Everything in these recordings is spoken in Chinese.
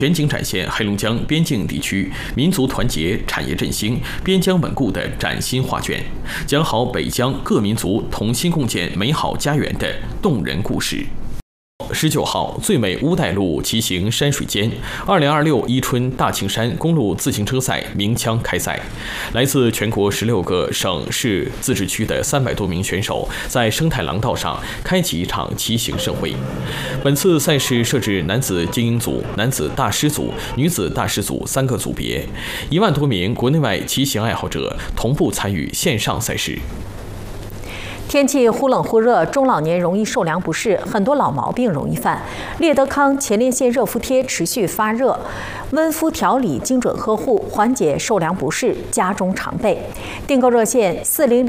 全景展现黑龙江边境地区民族团结、产业振兴、边疆稳固的崭新画卷，讲好北疆各民族同心共建美好家园的动人故事。19号，最美乌带路骑行山水间2026伊春大庆山公路自行车赛鸣枪开赛，来自全国16个省市自治区的300多名选手在生态廊道上开启一场骑行盛会。本次赛事设置男子精英组、男子大师组、女子大师组3个组别，1万多名国内外骑行爱好者同步参与线上赛事。 天气忽冷忽热，中老年容易受凉不适，很多老毛病容易犯。列德康前列腺热敷贴持续发热，温敷调理精准呵护，缓解受凉不适，家中常备。订购热线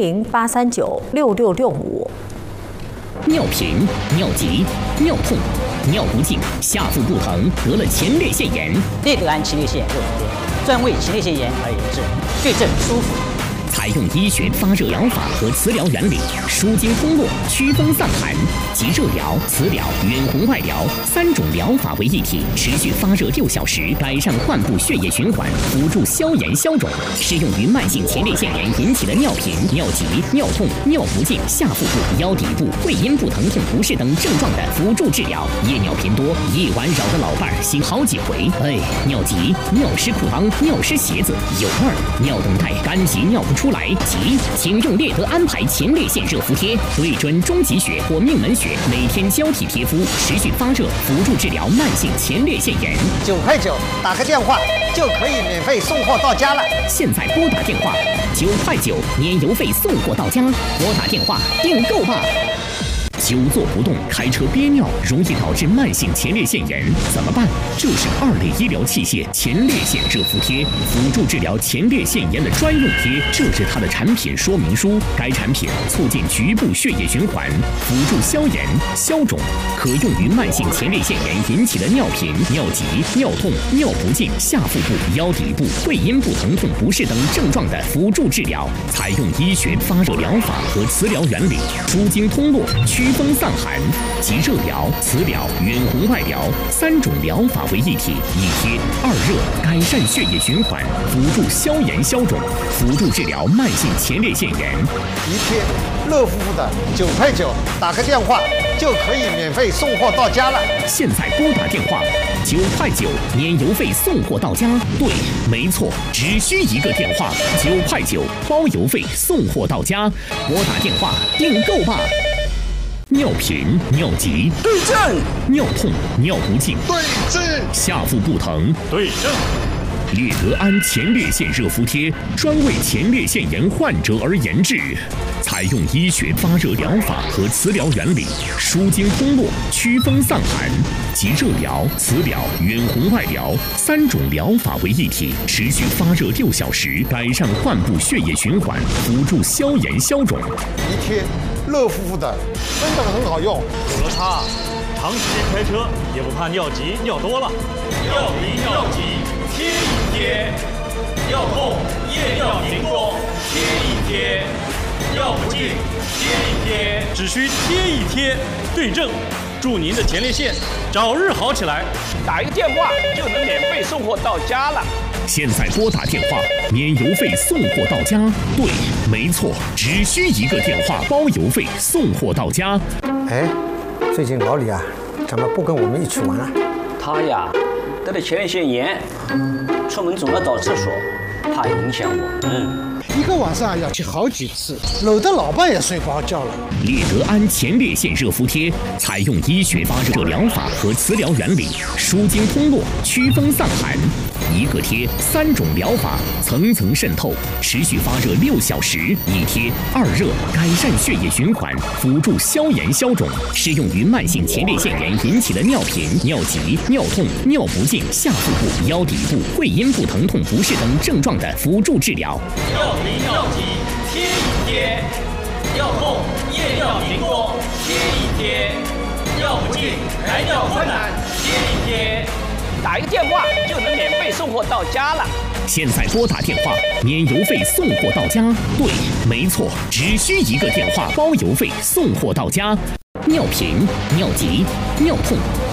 400-839-6665。 尿频、尿急、尿痛、尿不尽、下腹不疼，得了前列腺炎。 列德安前列腺热敷贴，专为前列腺炎而研制，对症舒服。 采用医学发热疗法和磁疗原理，舒筋通络、祛风散寒，集热疗、磁疗、远红外疗3种疗法为一体，持续发热6小时，改善患部血液循环，辅助消炎消肿。适用于慢性前列腺炎引起的尿频、尿急、尿痛、尿不尽、下腹部、腰底部、会阴部疼痛不适等症状的辅助治疗。夜尿频多，夜晚扰得老伴儿醒好几回。尿急、尿湿裤裆、尿湿鞋子、有味儿、尿动带干急尿不出来急，请用列德安排前列腺热敷贴，对准中极穴或命门穴，每天交替贴敷，持续发热，辅助治疗慢性前列腺炎。 9块9，打个电话就可以免费送货到家了。 现在拨打电话9块9，年邮费送货到家。拨打电话订购吧。久坐不动，开车憋尿，容易导致慢性前列腺炎，怎么办？这是2类医疗器械前列腺热敷贴，辅助治疗前列腺炎的专用贴。这是它的产品说明书。该产品促进局部血液循环，辅助消炎消肿，可用于慢性前列腺炎引起的尿频、尿急、尿痛、尿不尽、下腹部、腰底部、会阴部疼痛不适等症状的辅助治疗。采用医学发热疗法和磁疗原理，舒筋通络、祛风散寒，集热疗、磁疗、远红外疗3种疗法为一体，一贴2热，改善血液循环，辅助消炎消肿，辅助治疗慢性前列腺炎。 一贴热敷敷的9块9，打个电话就可以免费送货到家了。 现在拨打电话9块9，年邮费送货到家。对，没错，只需一个电话，9块9，包邮费送货到家。拨打电话订购吧。尿频、尿急对症， 尿痛、尿不尽对症， 下腹不疼对症。 列德安前列腺热敷贴专为前列腺炎患者而研制，采用医学发热疗法和磁疗原理，舒筋通络、祛风散寒，集热疗、磁疗、远红外疗3种疗法为一体，持续发热6小时，改善患部血液循环，辅助消炎消肿。 一贴热敷敷的，真的很好用。 有了它，长时间开车也不怕尿急尿多了。尿频尿急贴一贴，尿痛夜尿频多贴一贴，尿不尽贴一贴，只需贴一贴，对症，祝您的前列腺早日好起来。 打一个电话就能免费送货到家了。 现在拨打电话，免邮费送货到家。对，没错，只需一个电话，包邮费送货到家。 最近老李啊，怎么不跟我们一起玩了？ 他呀，得了前列腺炎，出门总要找厕所，怕影响我们。 一个晚上要去好几次，搂得老伴也睡不着觉了。 列德安前列腺热敷贴采用医学发热疗法和磁疗原理，舒筋通络、祛风散寒。一个贴3种疗法层层渗透，持续发热6小时，一贴2热，改善血液循环，辅助消炎消肿，适用于慢性前列腺炎引起的尿频、尿急、尿痛、尿不尽、下腹部、腰底部、会阴部疼痛不适等症状的辅助治疗。 尿频尿急贴一贴，尿痛夜尿频多贴一贴，尿不尽排尿困难贴一贴。 打一个电话就能免费送货到家了。 现在拨打电话，免邮费送货到家。对，没错，只需一个电话，包邮费送货到家。尿频、尿急、尿痛、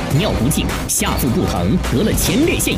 尿不尽，下腹不疼，得了前列腺